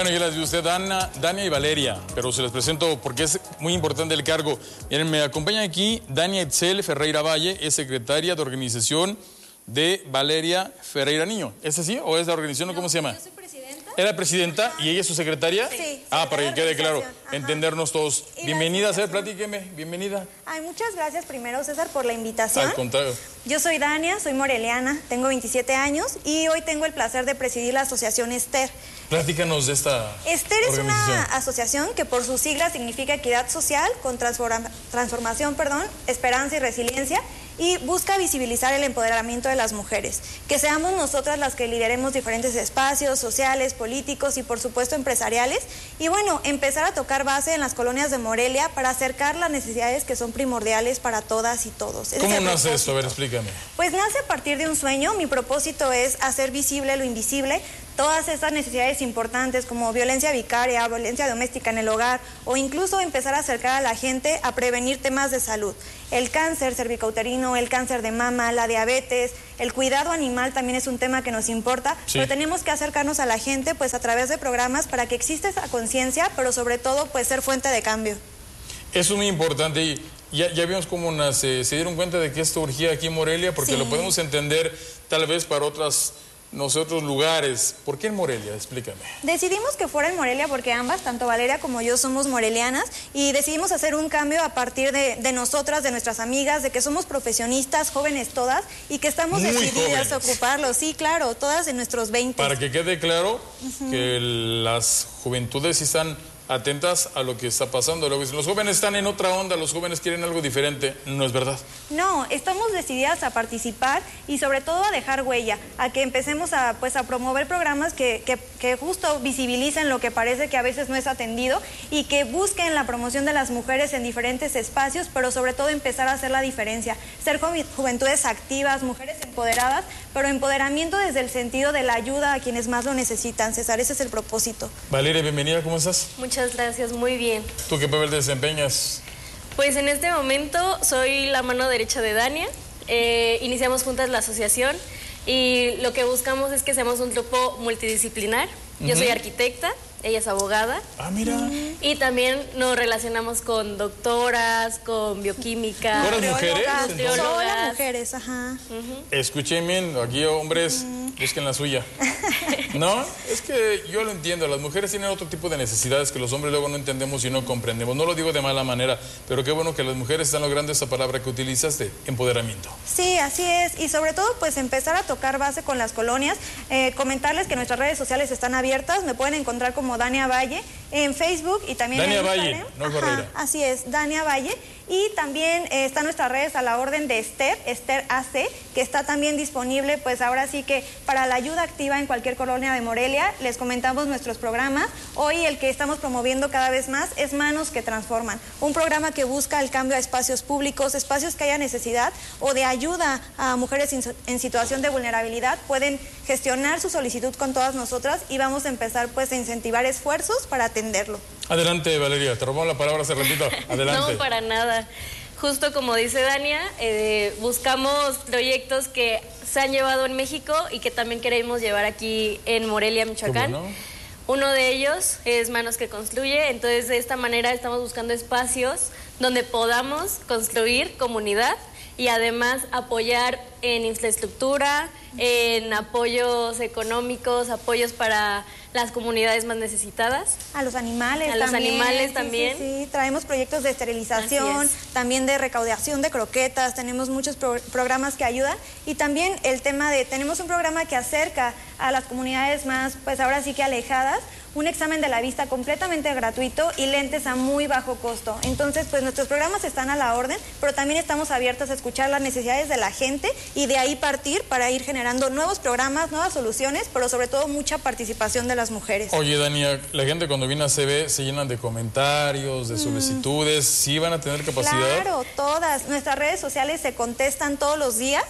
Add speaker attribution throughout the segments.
Speaker 1: Bueno, ya las vi usted, Dania y Valeria, pero se les presento porque es muy importante el cargo. Miren, me acompaña aquí Dania Itzel Ferreira Valle, es secretaria de organización de Valeria Ferreira Niño. ¿Es así o es la organización o cómo se llama?
Speaker 2: Yo soy presidenta.
Speaker 1: ¿Era presidenta y ella es su secretaria?
Speaker 2: Sí.
Speaker 1: Para que quede claro,
Speaker 2: Ajá.
Speaker 1: entendernos todos.
Speaker 2: Y
Speaker 1: Bienvenida, platíqueme, bienvenida.
Speaker 2: Ay, muchas gracias primero, César, por la invitación.
Speaker 1: Al contrario.
Speaker 2: Yo soy Dania, soy moreliana, tengo 27 años y hoy tengo el placer de presidir la asociación Ester.
Speaker 1: Platícanos de esta
Speaker 2: Ester es una
Speaker 1: organización.
Speaker 2: asociación que por sus siglas significa equidad social con transformación, esperanza y resiliencia, y busca visibilizar el empoderamiento de las mujeres, que seamos nosotras las que lideremos diferentes espacios sociales, políticos y por supuesto empresariales, y bueno, empezar a tocar base en las colonias de Morelia para acercar las necesidades que son primordiales para todas y todos. Ese
Speaker 1: ¿Cómo
Speaker 2: es el
Speaker 1: nace
Speaker 2: propósito.
Speaker 1: esto? A ver, explícame.
Speaker 2: Pues nace a partir de un sueño. Mi propósito es hacer visible lo invisible, todas estas necesidades importantes como violencia vicaria, violencia doméstica en el hogar, o incluso empezar a acercar a la gente a prevenir temas de salud. El cáncer cervicouterino, el cáncer de mama, la diabetes, el cuidado animal también es un tema que nos importa,
Speaker 1: Sí.
Speaker 2: pero tenemos que acercarnos a la gente pues a través de programas para que exista esa conciencia, pero sobre todo pues ser fuente de cambio.
Speaker 1: Eso es muy importante y ya vimos cómo nace. ¿Se dieron cuenta de que esto urgía aquí en Morelia? Porque
Speaker 2: Sí.
Speaker 1: lo podemos entender tal vez para otros lugares. ¿Por qué en Morelia? Explícame.
Speaker 2: Decidimos que fuera en Morelia porque ambas, tanto Valeria como yo, somos morelianas y decidimos hacer un cambio a partir de nosotras, de nuestras amigas, de que somos profesionistas, jóvenes todas y que estamos
Speaker 1: Muy
Speaker 2: decididas a
Speaker 1: jóvenes.
Speaker 2: ocuparlo. Sí, claro, todas en nuestros 20.
Speaker 1: Para que quede claro que las juventudes sí están atentas a lo que está pasando. Luego dicen, los jóvenes están en otra onda, los jóvenes quieren algo diferente. No es verdad.
Speaker 2: No, estamos decididas a participar y sobre todo a dejar huella, a que empecemos a promover programas que justo visibilicen lo que parece que a veces no es atendido y que busquen la promoción de las mujeres en diferentes espacios, pero sobre todo empezar a hacer la diferencia. Ser juventudes activas, mujeres empoderadas, pero empoderamiento desde el sentido de la ayuda a quienes más lo necesitan. César, ese es el propósito.
Speaker 1: Valeria, bienvenida, ¿cómo estás?
Speaker 3: Muchas gracias, muy bien.
Speaker 1: ¿Tú qué papel desempeñas?
Speaker 3: Pues en este momento soy la mano derecha de Dania. Iniciamos juntas la asociación y lo que buscamos es que seamos un grupo multidisciplinar. Yo soy arquitecta, ella es abogada.
Speaker 1: Ah, mira.
Speaker 3: Y también nos relacionamos con doctoras, con bioquímica.
Speaker 1: ¿Todas mujeres?
Speaker 2: Nutriólogas,
Speaker 1: entonces?
Speaker 2: Solo mujeres, ajá.
Speaker 1: Escuchen bien, aquí hombres busquen la suya. No, es que yo lo entiendo, las mujeres tienen otro tipo de necesidades que los hombres luego no entendemos y no comprendemos. No lo digo de mala manera, pero qué bueno que las mujeres están logrando esa palabra que utilizaste, empoderamiento.
Speaker 2: Sí, así es. Y sobre todo, pues empezar a tocar base con las colonias. Comentarles que nuestras redes sociales están abiertas. Me pueden encontrar como Dania Valle en Facebook y también
Speaker 1: Dania
Speaker 2: en
Speaker 1: Valle,
Speaker 2: Instagram.
Speaker 1: no Ferreira.
Speaker 2: Así es, Dania Valle. Y también están nuestras redes a la orden de Ester AC, que está también disponible, pues ahora sí que para la ayuda activa en cualquier colonia de Morelia. Les comentamos nuestros programas. Hoy el que estamos promoviendo cada vez más es Manos que Transforman, un programa que busca el cambio a espacios públicos, espacios que haya necesidad o de ayuda a mujeres en situación de vulnerabilidad. Pueden gestionar su solicitud con todas nosotras y vamos a empezar pues a incentivar esfuerzos para atenderlo.
Speaker 1: Adelante, Valeria, te robamos la palabra hace ratito. Adelante.
Speaker 3: No, para nada. Justo como dice Dania, buscamos proyectos que se han llevado en México y que también queremos llevar aquí en Morelia, Michoacán.
Speaker 1: ¿Cómo no?
Speaker 3: Uno de ellos es Manos que Construye, entonces de esta manera estamos buscando espacios donde podamos construir comunidad y además apoyar en infraestructura, en apoyos económicos, apoyos para las comunidades más necesitadas.
Speaker 2: A los animales
Speaker 3: A los
Speaker 2: también.
Speaker 3: animales
Speaker 2: Sí,
Speaker 3: también.
Speaker 2: Sí. Traemos proyectos de esterilización,
Speaker 3: Así
Speaker 2: también de recaudación de croquetas, tenemos muchos programas que ayudan y también el tema tenemos un programa que acerca a las comunidades más, pues ahora sí que alejadas, un examen de la vista completamente gratuito y lentes a muy bajo costo. Entonces, pues nuestros programas están a la orden, pero también estamos abiertos a escuchar las necesidades de la gente y de ahí partir para ir generando nuevos programas, nuevas soluciones, pero sobre todo mucha participación de las mujeres.
Speaker 1: Oye, Dania, la gente cuando viene a CB se llenan de comentarios, de solicitudes. ¿Sí van a tener capacidad?
Speaker 2: Claro, todas. Nuestras redes sociales se contestan todos los días.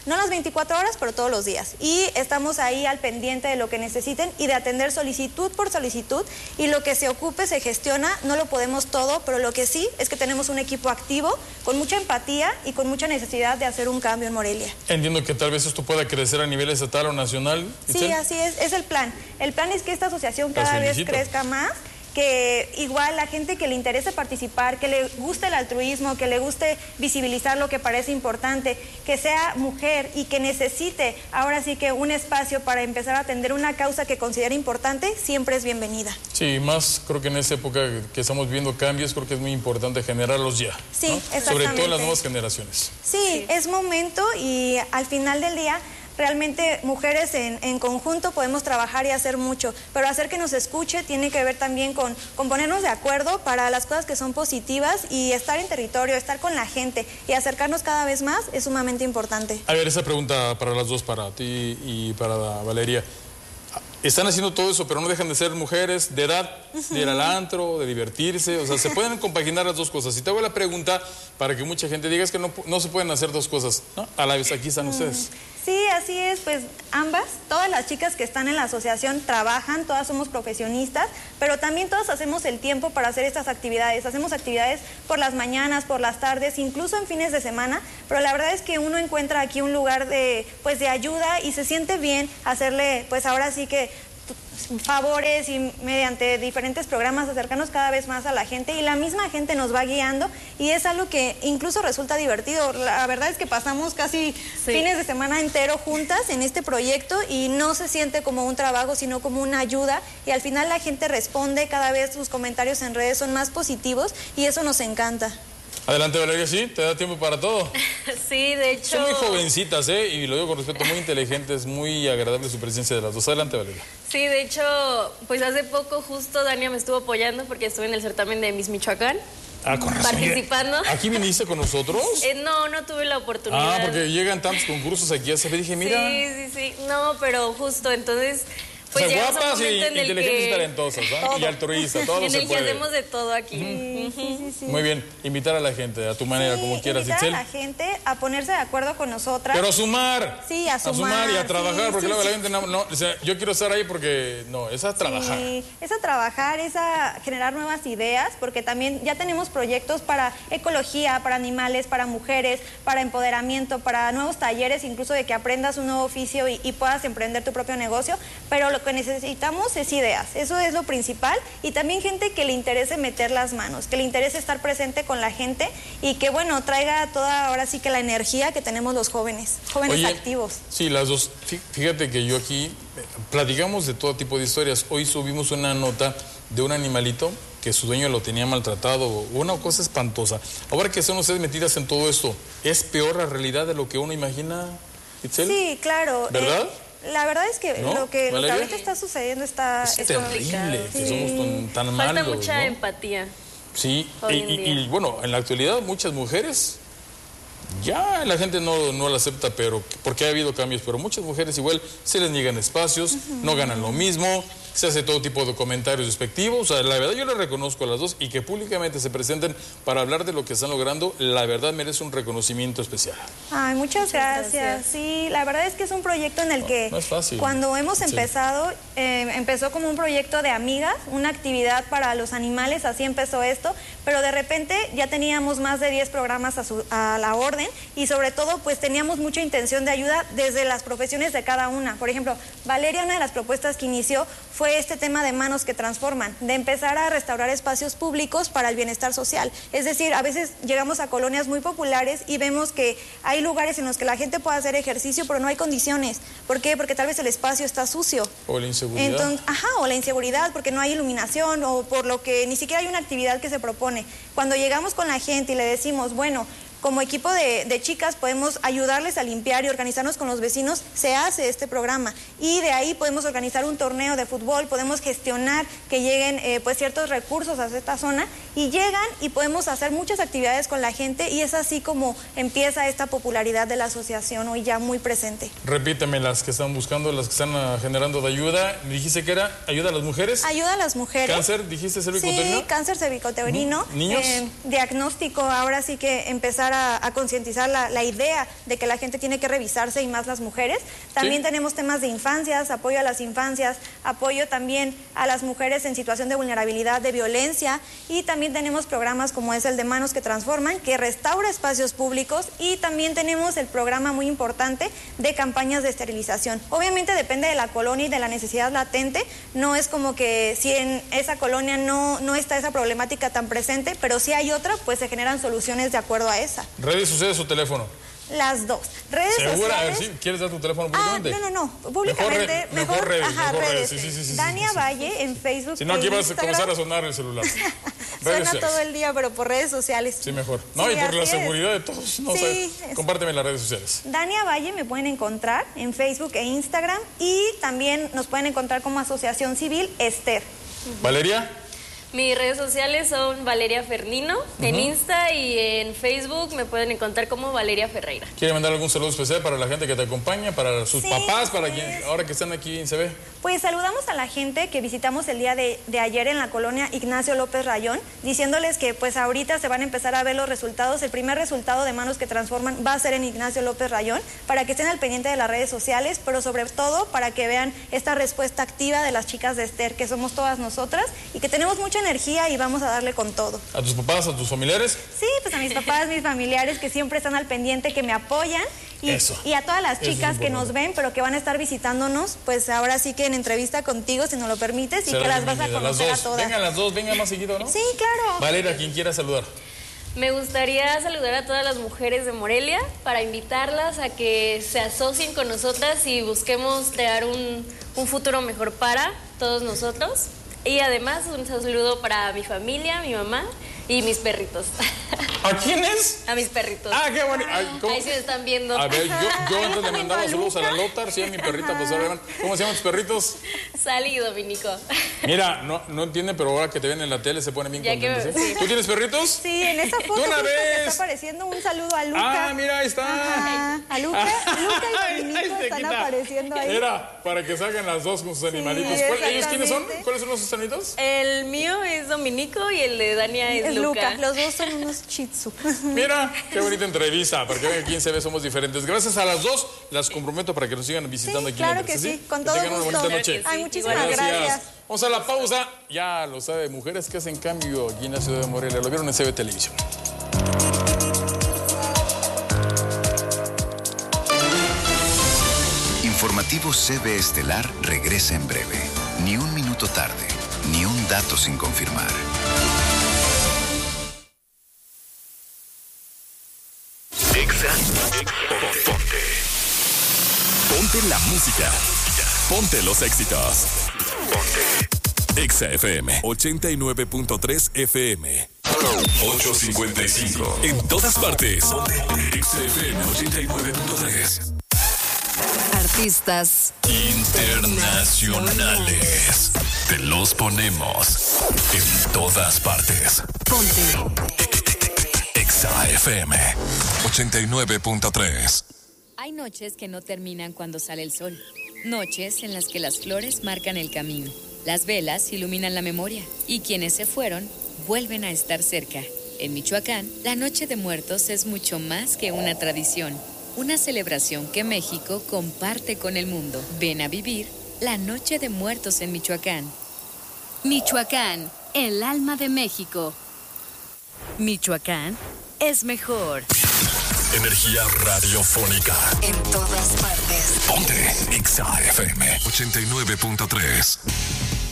Speaker 2: No las 24 horas, pero todos los días. Y estamos ahí al pendiente de lo que necesiten y de atender solicitud por solicitud, y lo que se ocupe se gestiona. No lo podemos todo, pero lo que sí es que tenemos un equipo activo, con mucha empatía y con mucha necesidad de hacer un cambio en Morelia.
Speaker 1: Entiendo que tal vez esto pueda crecer a nivel estatal o nacional.
Speaker 2: Sí, así es el plan. El plan es que esta asociación cada vez crezca más, que igual la gente que le interese participar, que le guste el altruismo, que le guste visibilizar lo que parece importante, que sea mujer y que necesite ahora sí que un espacio para empezar a atender una causa que considera importante, siempre es bienvenida.
Speaker 1: Sí, más creo que en esta época que estamos viendo cambios, creo que es muy importante generarlos ya.
Speaker 2: Sí,
Speaker 1: ¿no?
Speaker 2: exactamente.
Speaker 1: Sobre todo en las nuevas generaciones.
Speaker 2: Sí, es momento, y al final del día realmente mujeres en conjunto podemos trabajar y hacer mucho, pero hacer que nos escuche tiene que ver también con ponernos de acuerdo para las cosas que son positivas, y estar en territorio, estar con la gente y acercarnos cada vez más es sumamente importante.
Speaker 1: A ver, esa pregunta para las dos, para ti y para Valeria. Están haciendo todo eso, pero no dejan de ser mujeres de edad, de ir al antro, de divertirse, o sea, se pueden compaginar las dos cosas. Y te hago la pregunta para que mucha gente diga, es que no se pueden hacer dos cosas, ¿no? A la vez, aquí están ustedes.
Speaker 2: Sí, así es, pues ambas, todas las chicas que están en la asociación trabajan, todas somos profesionistas, pero también todas hacemos el tiempo para hacer estas actividades. Hacemos actividades por las mañanas, por las tardes, incluso en fines de semana, pero la verdad es que uno encuentra aquí un lugar de ayuda, y se siente bien hacerle, pues ahora sí que favores, y mediante diferentes programas acercarnos cada vez más a la gente, y la misma gente nos va guiando, y es algo que incluso resulta divertido. La verdad es que pasamos casi fines de semana entero juntas en este proyecto, y no se siente como un trabajo, sino como una ayuda, y al final la gente responde, cada vez sus comentarios en redes son más positivos, y eso nos encanta.
Speaker 1: Adelante, Valeria, ¿sí? ¿Te da tiempo para todo?
Speaker 3: Sí, de hecho...
Speaker 1: Son muy jovencitas, y lo digo con respeto, muy inteligentes, muy agradable su presencia de las dos. Adelante, Valeria.
Speaker 3: Sí, de hecho, pues hace poco justo Dania me estuvo apoyando porque estuve en el certamen de Miss Michoacán.
Speaker 1: Ah, con razón.
Speaker 3: Participando.
Speaker 1: ¿Aquí viniste con nosotros?
Speaker 3: No tuve la oportunidad.
Speaker 1: Ah, porque llegan tantos concursos aquí, ya se ve, dije, mira.
Speaker 3: Sí. No, pero justo, entonces... Pues
Speaker 1: o sea, guapas y
Speaker 3: inteligentes
Speaker 1: y talentosas, ¿no? Y altruistas, todo
Speaker 3: en
Speaker 1: se
Speaker 3: el que
Speaker 1: puede.
Speaker 3: hacemos de todo aquí.
Speaker 2: Sí.
Speaker 1: Muy bien, invitar a la gente, a tu manera, como quieras,
Speaker 2: invitar
Speaker 1: Itzel.
Speaker 2: a la gente a ponerse de acuerdo con nosotras.
Speaker 1: Pero a sumar.
Speaker 2: Sí, a sumar.
Speaker 1: Y a trabajar, porque luego la gente
Speaker 2: sí.
Speaker 1: no, o sea, yo quiero estar ahí porque, no, es a trabajar.
Speaker 2: Sí, es a trabajar, es a generar nuevas ideas, porque también ya tenemos proyectos para ecología, para animales, para mujeres, para empoderamiento, para nuevos talleres, incluso de que aprendas un nuevo oficio y puedas emprender tu propio negocio, pero lo que necesitamos es ideas, eso es lo principal, y también gente que le interese meter las manos, que le interese estar presente con la gente, y que bueno, traiga toda ahora sí que la energía que tenemos los jóvenes
Speaker 1: Oye,
Speaker 2: activos.
Speaker 1: Sí, las dos. Fíjate que yo aquí platicamos de todo tipo de historias. Hoy subimos una nota de un animalito que su dueño lo tenía maltratado, una cosa espantosa. Ahora que son ustedes metidas en todo esto, ¿es peor la realidad de lo que uno imagina, Itzel?
Speaker 2: Sí, claro.
Speaker 1: ¿Verdad?
Speaker 2: La verdad es que
Speaker 1: ¿No?
Speaker 2: lo que
Speaker 1: ¿Valeria?
Speaker 2: ahorita está sucediendo es
Speaker 1: terrible, que somos tan
Speaker 3: Falta
Speaker 1: malos,
Speaker 3: mucha
Speaker 1: ¿no?
Speaker 3: empatía.
Speaker 1: Sí,
Speaker 3: hoy en día.
Speaker 1: y bueno, en la actualidad muchas mujeres, ya la gente no la acepta, pero porque ha habido cambios, pero muchas mujeres igual se les niegan espacios, no ganan lo mismo, se hace todo tipo de comentarios despectivos. O sea, la verdad yo les reconozco a las dos, y que públicamente se presenten para hablar de lo que están logrando, la verdad merece un reconocimiento especial.
Speaker 2: Ay, muchas gracias. Sí, la verdad es que es un proyecto en el que
Speaker 1: no es fácil.
Speaker 2: Cuando hemos empezado, empezó como un proyecto de amigas, una actividad para los animales, así empezó esto, pero de repente ya teníamos más de 10 programas a la orden, y sobre todo pues teníamos mucha intención de ayuda desde las profesiones de cada una. Por ejemplo, Valeria, una de las propuestas que inició fue este tema de manos que transforman, de empezar a restaurar espacios públicos para el bienestar social. Es decir, a veces llegamos a colonias muy populares y vemos que hay lugares en los que la gente puede hacer ejercicio, pero no hay condiciones. ¿Por qué? Porque tal vez el espacio está sucio.
Speaker 1: O la inseguridad.
Speaker 2: Entonces, o la inseguridad, porque no hay iluminación, o por lo que ni siquiera hay una actividad que se propone. Cuando llegamos con la gente y le decimos, bueno, como equipo de chicas podemos ayudarles a limpiar y organizarnos con los vecinos, se hace este programa, y de ahí podemos organizar un torneo de fútbol, podemos gestionar que lleguen pues ciertos recursos a esta zona, y llegan y podemos hacer muchas actividades con la gente, y es así como empieza esta popularidad de la asociación hoy ya muy presente.
Speaker 1: Repíteme las que están buscando, las que están generando de ayuda. Dijiste que era ayuda a las mujeres.
Speaker 2: Ayuda a las mujeres.
Speaker 1: ¿Cáncer? ¿Dijiste cervicuterino?
Speaker 2: Sí, cáncer cervicuterino.
Speaker 1: ¿Niños?
Speaker 2: Diagnóstico, ahora sí que empezar a concientizar la idea de que la gente tiene que revisarse y más las mujeres. También tenemos temas de infancias, apoyo a las infancias, apoyo también a las mujeres en situación de vulnerabilidad, de violencia, y también tenemos programas como es el de Manos que Transforman, que restaura espacios públicos, y también tenemos el programa muy importante de campañas de esterilización. Obviamente depende de la colonia y de la necesidad latente, no es como que si en esa colonia no está esa problemática tan presente, pero si hay otra, pues se generan soluciones de acuerdo a esa.
Speaker 1: ¿Redes sociales o teléfono?
Speaker 2: Las dos. Redes
Speaker 1: ¿segura?
Speaker 2: sociales.
Speaker 1: A ver, ¿sí? ¿Quieres dar tu teléfono públicamente?
Speaker 2: No. Públicamente.
Speaker 1: Mejor redes.
Speaker 2: Sí. Dania Valle en Facebook.
Speaker 1: Si no, aquí vas a
Speaker 2: Instagram.
Speaker 1: comenzar a sonar el celular.
Speaker 2: Suena todo el día, pero por redes sociales.
Speaker 1: Sí, mejor. No, y por la seguridad de todos. No sé. Compárteme las redes sociales.
Speaker 2: Dania Valle me pueden encontrar en Facebook e Instagram, y también nos pueden encontrar como Asociación Civil Esther.
Speaker 1: ¿Valeria?
Speaker 3: Mis redes sociales son Valeria Fernino en Insta, y en Facebook me pueden encontrar como Valeria Ferreira.
Speaker 1: ¿Quiere mandar algún saludo especial para la gente que te acompaña, para sus papás, para quien ahora que están aquí en CB?
Speaker 2: Pues saludamos a la gente que visitamos el día de ayer en la colonia Ignacio López Rayón, diciéndoles que pues ahorita se van a empezar a ver los resultados. El primer resultado de Manos que Transforman va a ser en Ignacio López Rayón, para que estén al pendiente de las redes sociales, pero sobre todo para que vean esta respuesta activa de las chicas de Esther, que somos todas nosotras y que tenemos mucha energía y vamos a darle con todo.
Speaker 1: ¿A tus papás, a tus familiares?
Speaker 2: Sí, pues a mis papás, mis familiares que siempre están al pendiente, que me apoyan, y a todas las chicas que nos ven, pero que van a estar visitándonos, pues ahora sí que en entrevista contigo, si nos lo permites, y que las vas a conocer a todas.
Speaker 1: Vengan las dos, vengan más seguido, ¿no?
Speaker 2: Sí, claro.
Speaker 1: Valeria, ¿quién quiera saludar?
Speaker 3: Me gustaría saludar a todas las mujeres de Morelia para invitarlas a que se asocien con nosotras y busquemos crear un futuro mejor para todos nosotros. Y además un saludo para mi familia, mi mamá y mis perritos.
Speaker 1: ¿A quiénes?
Speaker 3: A mis perritos.
Speaker 1: Ah, qué bonito.
Speaker 3: Ahí sí me están viendo.
Speaker 1: A ver, yo antes le mandaba saludos a la Lotar, sí, a mi perrita, pues ahora, ¿cómo se llaman tus perritos?
Speaker 3: Sally y Dominico.
Speaker 1: Mira, no entienden, pero ahora que te ven en la tele se ponen bien contentos.
Speaker 2: Sí.
Speaker 1: ¿Tú tienes perritos?
Speaker 2: Sí, en esa foto
Speaker 1: ¡De una vez!
Speaker 2: está apareciendo un saludo a Luca.
Speaker 1: Ah, mira, ahí está.
Speaker 2: Ajá. A Luca y Dominico están apareciendo ahí.
Speaker 1: Mira, para que salgan las dos con sus animalitos. ¿Ellos quiénes son? ¿Cuáles son los animalitos?
Speaker 3: El mío es Dominico y el de Dania es Luca.
Speaker 2: Los dos son unos shih tzu.
Speaker 1: Mira, qué bonita entrevista, porque hoy aquí en CB somos diferentes. Gracias a las dos, las comprometo para que nos sigan visitando aquí en la
Speaker 2: claro que sí, con todo gusto.
Speaker 1: Una bonita noche.
Speaker 2: Ay, muchísimas gracias.
Speaker 1: Vamos a la pausa. Ya lo sabe, mujeres que hacen cambio aquí en la ciudad de Morelia. Lo vieron en CB Televisión.
Speaker 4: Informativo CB Estelar regresa en breve. Ni un minuto tarde, ni un dato sin confirmar.
Speaker 5: Ponte la música. Ponte los éxitos. Ponte Exa FM 89.3 FM 855. En todas partes. Exa FM 89.3.
Speaker 6: Artistas
Speaker 5: internacionales. Te los ponemos en todas partes.
Speaker 6: Ponte
Speaker 5: Exa FM 89.3.
Speaker 6: Hay noches que no terminan cuando sale el sol. Noches en las que las flores marcan el camino. Las velas iluminan la memoria. Y quienes se fueron, vuelven a estar cerca. En Michoacán, la Noche de Muertos es mucho más que una tradición. Una celebración que México comparte con el mundo. Ven a vivir la Noche de Muertos en Michoacán. Michoacán, el alma de México. Michoacán es mejor.
Speaker 5: Energía radiofónica.
Speaker 6: En todas partes.
Speaker 5: Ponte Exa FM 89.3.